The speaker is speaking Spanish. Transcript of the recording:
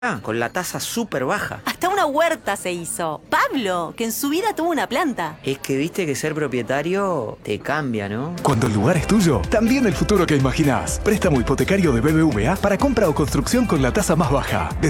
con la tasa súper baja. Hasta una huerta se hizo. Pablo, que en su vida tuvo una planta. Es que viste que ser propietario te cambia, ¿no? Cuando el lugar es tuyo, también el futuro que imaginás. Préstamo hipotecario de BBVA para compra o construcción con la tasa más baja.